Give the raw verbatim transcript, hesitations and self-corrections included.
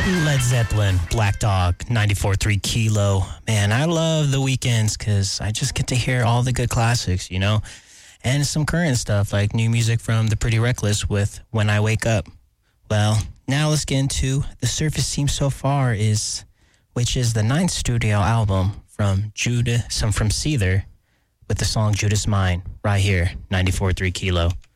Led Zeppelin, Black Dog, ninety-four point three Kilo. Man, I love the weekends because I just get to hear all the good classics, you know, and some current stuff like new music from The Pretty Reckless with When I Wake Up. Well, now let's get into The Surface Team So Far, is, which is the ninth studio album from Judah, some from Seether, with the song Judas Mine, right here, ninety-four point three Kilo.